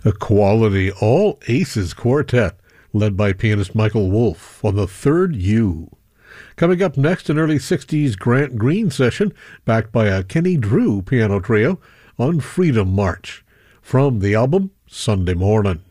A quality all-aces quartet led by pianist Michael Wolff on the third U. Coming up next, an early 60s Grant Green session backed by a Kenny Drew piano trio on Freedom March from the album Sunday Morning.